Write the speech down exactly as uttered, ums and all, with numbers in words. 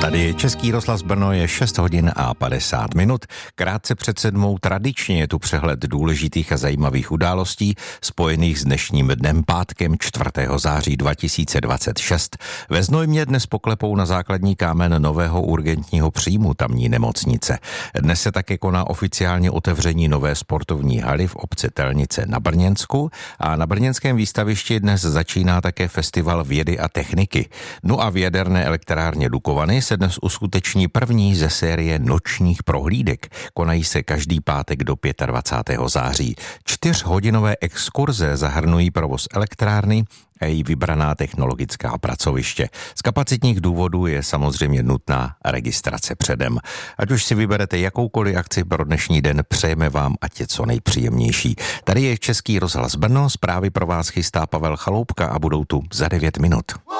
Tady je Český rozhlas Brno, je šest hodin a padesát minut. Krátce před sedmou tradičně je tu přehled důležitých a zajímavých událostí spojených s dnešním dnem pátkem čtvrtého září dva tisíce dvacet šest. Ve Znojmě dnes poklepou na základní kámen nového urgentního příjmu tamní nemocnice. Dnes se také koná oficiálně otevření nové sportovní haly v obci Telnice na Brněnsku a na brněnském výstavišti dnes začíná také festival vědy a techniky. No a v jaderné elektrárně Dukovany se dnes uskuteční první ze série nočních prohlídek. Konají se každý pátek do dvacátého pátého září. Čtyřhodinové exkurze zahrnují provoz elektrárny a její vybraná technologická pracoviště. Z kapacitních důvodů je samozřejmě nutná registrace předem. Ať už si vyberete jakoukoliv akci pro dnešní den, přejeme vám, ať je co nejpříjemnější. Tady je Český rozhlas Brno, zprávy pro vás chystá Pavel Chaloupka a budou tu za devět minut.